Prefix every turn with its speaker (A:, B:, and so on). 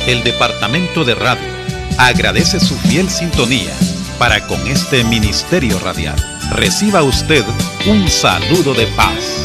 A: El Departamento de Radio agradece su fiel sintonía para con este ministerio radial. Reciba usted un saludo de paz.